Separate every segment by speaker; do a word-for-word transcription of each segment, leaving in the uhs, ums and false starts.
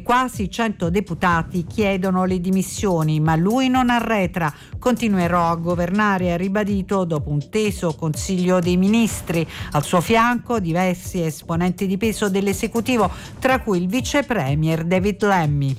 Speaker 1: quasi cento deputati chiedono le dimissioni, ma lui non arretra. Continuerò a governare, ha ribadito dopo un teso Consiglio dei Ministri. Al suo fianco diversi esponenti di peso dell'esecutivo, tra cui il vice premier David Lammy.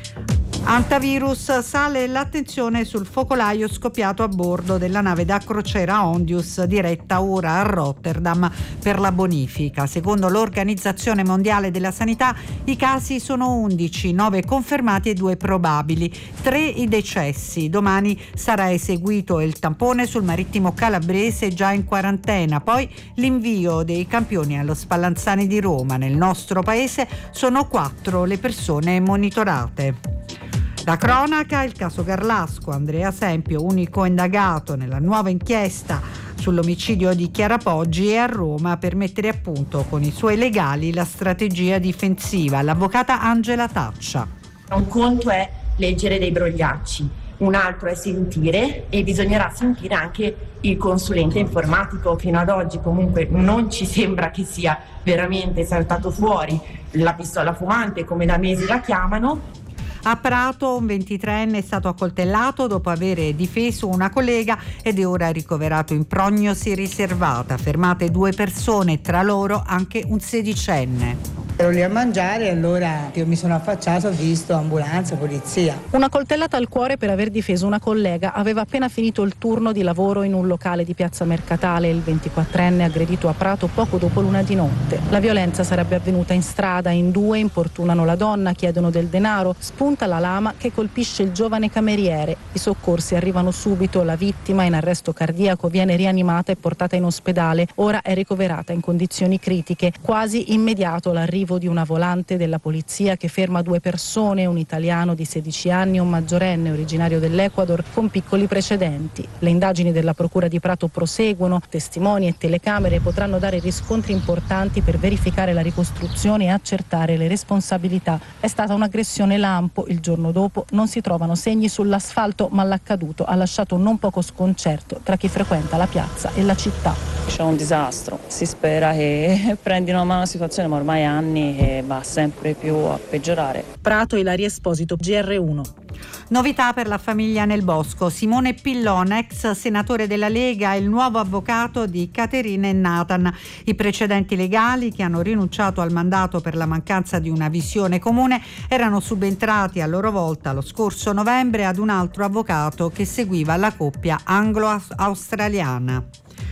Speaker 1: Antivirus, sale l'attenzione sul focolaio scoppiato a bordo della nave da crociera Ondius diretta ora a Rotterdam per la bonifica. Secondo l'Organizzazione Mondiale della Sanità i casi sono undici, nove confermati e due probabili, tre i decessi. Domani sarà eseguito il tampone sul marittimo calabrese già in quarantena, poi l'invio dei campioni allo Spallanzani di Roma. Nel nostro paese sono quattro le persone monitorate. La cronaca, il caso Garlasco, Andrea Sempio, unico indagato nella nuova inchiesta sull'omicidio di Chiara Poggi, è a Roma per mettere a punto con i suoi legali la strategia difensiva. L'avvocata Angela Taccia.
Speaker 2: Un conto è leggere dei brogliacci, un altro è sentire, e bisognerà sentire anche il consulente informatico. Fino ad oggi comunque non ci sembra che sia veramente saltato fuori la pistola fumante, come da mesi la chiamano.
Speaker 1: A Prato un ventitreenne è stato accoltellato dopo aver difeso una collega ed è ora ricoverato in prognosi riservata. Fermate due persone, tra loro anche un sedicenne.
Speaker 3: Ero lì a mangiare e allora io mi sono affacciato, ho visto ambulanza, polizia.
Speaker 4: Una coltellata al cuore per aver difeso una collega. Aveva appena finito il turno di lavoro in un locale di Piazza Mercatale. Il ventiquattrenne aggredito a Prato poco dopo l'una di notte. La violenza sarebbe avvenuta in strada. In due importunano la donna, chiedono del denaro. Spunta la lama che colpisce il giovane cameriere. I soccorsi arrivano subito. La vittima, in arresto cardiaco, viene rianimata e portata in ospedale. Ora è ricoverata in condizioni critiche. Quasi immediato l'arrivo di una volante della polizia che ferma due persone, un italiano di sedici anni e un maggiorenne originario dell'Ecuador con piccoli precedenti. Le indagini della Procura di Prato proseguono, testimoni e telecamere potranno dare riscontri importanti per verificare la ricostruzione e accertare le responsabilità. È stata un'aggressione lampo, il giorno dopo non si trovano segni sull'asfalto, ma l'accaduto ha lasciato non poco sconcerto tra chi frequenta la piazza e la città.
Speaker 5: C'è un disastro, si spera che prendino a mano la situazione, ma ormai anni e va sempre più a peggiorare.
Speaker 4: Prato, Ilaria Esposito, G R uno.
Speaker 1: Novità per la famiglia nel bosco. Simone Pillon, ex senatore della Lega, è il nuovo avvocato di Caterina e Nathan. I precedenti legali, che hanno rinunciato al mandato per la mancanza di una visione comune, erano subentrati a loro volta lo scorso novembre ad un altro avvocato che seguiva la coppia anglo-australiana.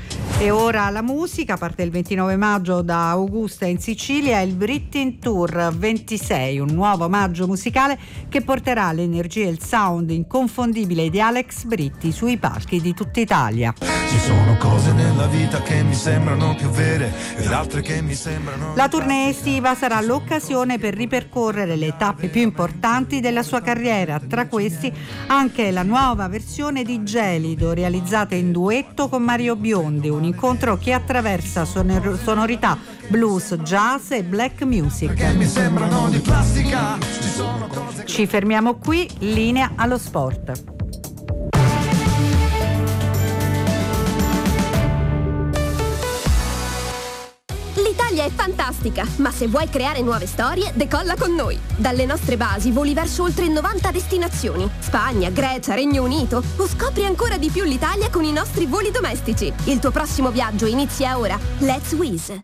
Speaker 1: E ora la musica, parte il ventinove maggio da Augusta in Sicilia, il Britain Tour ventisei, un nuovo omaggio musicale che porterà l'energia e il sound inconfondibile di Alex Britti sui palchi di tutta Italia.
Speaker 6: Ci sono cose nella vita che mi sembrano più vere ed altre che mi sembrano...
Speaker 1: La tournée estiva sarà l'occasione per ripercorrere le tappe più importanti della sua carriera, tra questi anche la nuova versione di Gelido realizzata in duetto con Mario Biondi, un incontro che attraversa sonor- sonorità blues, jazz e black music.
Speaker 6: Perché mi sembrano di plastica. Ci sono cose...
Speaker 1: Ci fermiamo qui, linea allo sport.
Speaker 7: L'Italia è fantastica, ma se vuoi creare nuove storie, decolla con noi. Dalle nostre basi voli verso oltre novanta destinazioni. Spagna, Grecia, Regno Unito. O scopri ancora di più l'Italia con i nostri voli domestici. Il tuo prossimo viaggio inizia ora. Let's Wizz.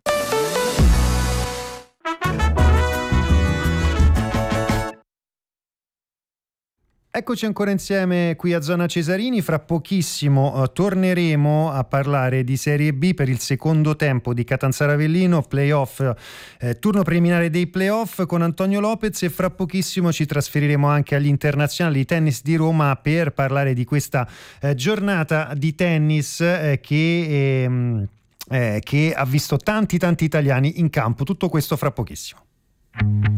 Speaker 8: Eccoci ancora insieme qui a Zona Cesarini. Fra pochissimo uh, torneremo a parlare di Serie B per il secondo tempo di Catanzaro Avellino, playoff, eh, turno preliminare dei playoff con Antonio Lopez, e fra pochissimo ci trasferiremo anche agli internazionali di tennis di Roma per parlare di questa eh, giornata di tennis eh, che, ehm, eh, che ha visto tanti tanti italiani in campo. Tutto questo fra pochissimo.